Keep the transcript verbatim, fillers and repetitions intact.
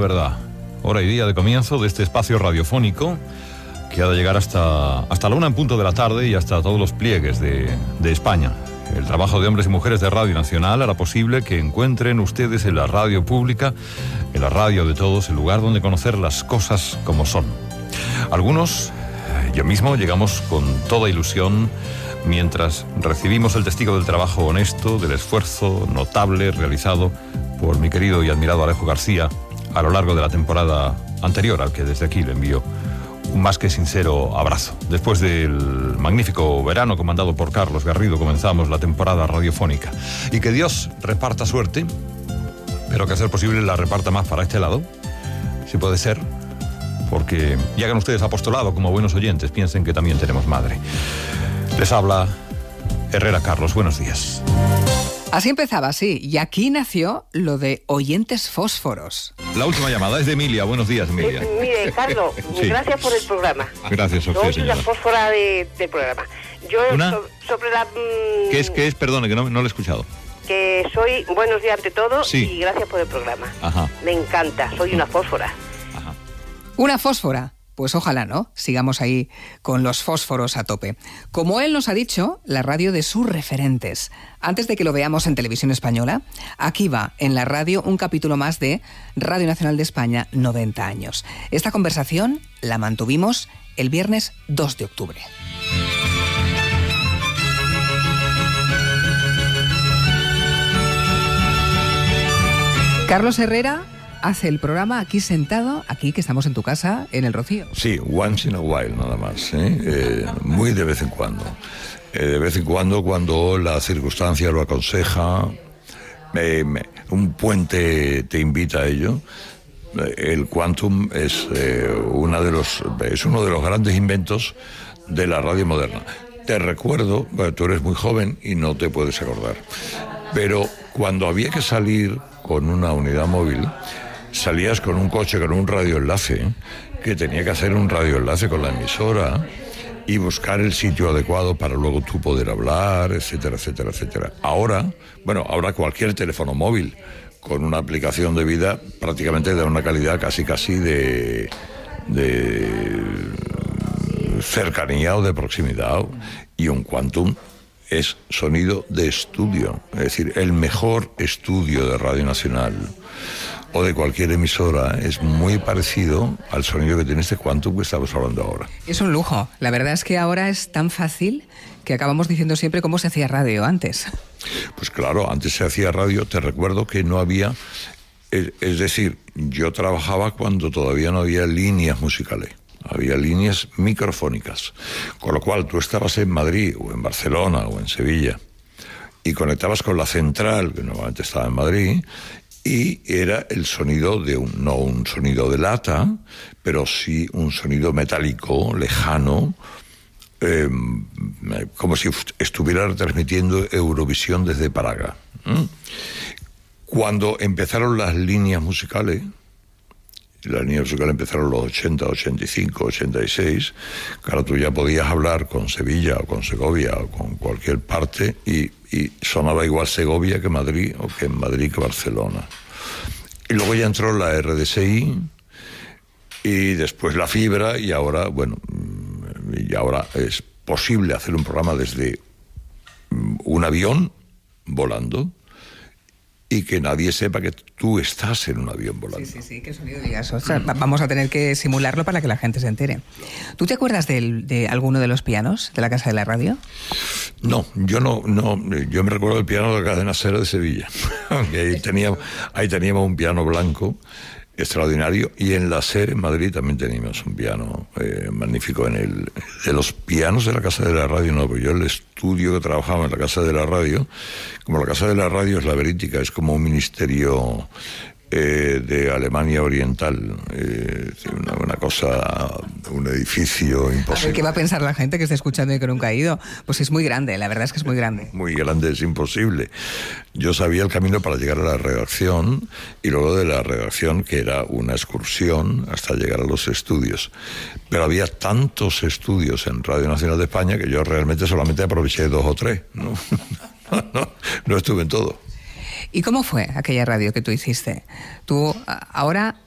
verdad. Hora y día de comienzo de este espacio radiofónico que ha de llegar hasta, hasta la una en punto de la tarde y hasta todos los pliegues de, de España. El trabajo de hombres y mujeres de Radio Nacional hará posible que encuentren ustedes en la radio pública, en la radio de todos, el lugar donde conocer las cosas como son. Algunos, yo mismo, llegamos con toda ilusión mientras recibimos el testigo del trabajo honesto, del esfuerzo notable realizado por mi querido y admirado Alejo García a lo largo de la temporada anterior, al que desde aquí le envío un más que sincero abrazo. Después del magnífico verano comandado por Carlos Garrido, comenzamos la temporada radiofónica. Y que Dios reparta suerte, pero que a ser posible la reparta más para este lado, si puede ser, porque y hagan ustedes apostolado como buenos oyentes, piensen que también tenemos madre. Les habla Herrera Carlos, buenos días. Así empezaba, sí, y aquí nació lo de oyentes fósforos. La última llamada es de Emilia. Buenos días, Emilia. Eh, mire, Carlos, sí. Gracias por el programa. Gracias, Sofía, Soy señora. la fósfora de, del programa. Yo ¿Una? so, sobre la... Mmm, ¿Qué es, qué es? Perdone, que no, no lo he escuchado. Que soy... Buenos días ante todo, Sí. y gracias por el programa. Ajá. Me encanta, soy una fósfora. Ajá. ¿Una fósfora? Pues ojalá, ¿no? Sigamos ahí con los fósforos a tope. Como él nos ha dicho, la radio de sus referentes. Antes de que lo veamos en Televisión Española, aquí va, en la radio, un capítulo más de Radio Nacional de España, noventa años. Esta conversación la mantuvimos el viernes dos de octubre. Carlos Herrera hace el programa aquí sentado, aquí que estamos en tu casa, en el Rocío. Sí, once in a while nada más, ¿eh? Eh, muy de vez en cuando. Eh, de vez en cuando, cuando la circunstancia lo aconseja, eh, me, un puente te invita a ello. El Quantum es, eh, una de los, es uno de los grandes inventos de la radio moderna. Te recuerdo, bueno, tú eres muy joven y no te puedes acordar, pero cuando había que salir con una unidad móvil, salías con un coche, con un radioenlace, que tenía que hacer un radioenlace con la emisora y buscar el sitio adecuado para luego tú poder hablar, etcétera, etcétera, etcétera. Ahora, bueno, ahora cualquier teléfono móvil con una aplicación de vida prácticamente da una calidad casi casi de, de cercanía o de proximidad, y un Quantum es sonido de estudio, es decir, el mejor estudio de Radio Nacional o de cualquier emisora es muy parecido al sonido que tiene este Quantum que estamos hablando ahora. Es un lujo. La verdad es que ahora es tan fácil que acabamos diciendo siempre cómo se hacía radio antes. Pues claro, antes se hacía radio, te recuerdo que no había, es, es decir, yo trabajaba cuando todavía no había líneas musicales. Había líneas microfónicas, con lo cual tú estabas en Madrid o en Barcelona o en Sevilla y conectabas con la central, que normalmente estaba en Madrid, y era el sonido de un, no un sonido de lata, pero sí un sonido metálico, lejano, eh, como si estuviera transmitiendo Eurovisión desde Praga. ¿Mm? Cuando empezaron las líneas musicales, la línea musical empezaron los ochenta, ochenta y cinco, ochenta y seis. Claro, tú ya podías hablar con Sevilla o con Segovia o con cualquier parte y, y sonaba igual Segovia que Madrid o que en Madrid que Barcelona. Y luego ya entró la R D S I y después la fibra y ahora, bueno, y ahora es posible hacer un programa desde un avión volando y que nadie sepa que tú estás en un avión volando. Sí, sí, sí, qué sonido digas. O sea, vamos a tener que simularlo para que la gente se entere. ¿Tú te acuerdas de, de alguno de los pianos de la Casa de la Radio? No, yo no, no, yo me recuerdo del piano de la Cadena Ser de Sevilla. ahí, teníamos, ahí teníamos un piano blanco extraordinario, y en la SER en Madrid también teníamos un piano eh, magnífico. En el de los pianos de la Casa de la Radio no, pero yo el estudio que trabajaba en la Casa de la Radio, como la Casa de la Radio es laberítica, es como un ministerio eh, de Alemania Oriental, eh, una, una cosa, un edificio imposible. ¿Qué va a pensar la gente que está escuchando y que nunca ha ido? Pues es muy grande, la verdad es que es muy grande. Muy grande, es imposible. Yo sabía el camino para llegar a la redacción, y luego de la redacción, que era una excursión hasta llegar a los estudios. Pero había tantos estudios en Radio Nacional de España que yo realmente solamente aproveché dos o tres, ¿no? no, no estuve en todo. ¿Y cómo fue aquella radio que tú hiciste? Tú ahora